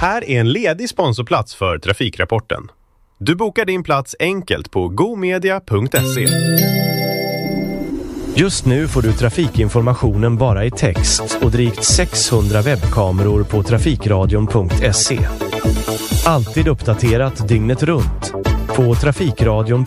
Här är en ledig sponsorplats för Trafikrapporten. Du bokar din plats enkelt på gomedia.se. Just nu får du trafikinformationen bara i text och drygt 600 webbkameror på trafikradion.se. Alltid uppdaterat dygnet runt på trafikradion.se.